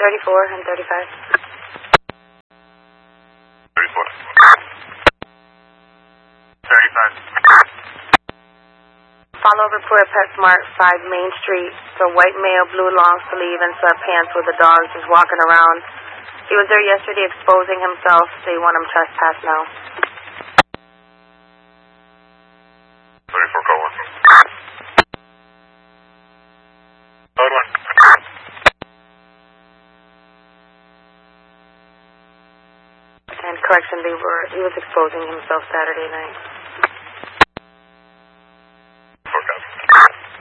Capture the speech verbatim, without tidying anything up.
thirty-four and thirty-five. thirty-four. thirty-five. Follow report PetSmart, five Main Street. The white male, blue long sleeve and sweatpants with the dog just walking around. He was there yesterday exposing himself. They want him trespass now. thirty-four, call one. Code one. And correction, they were, he was exposing himself Saturday night.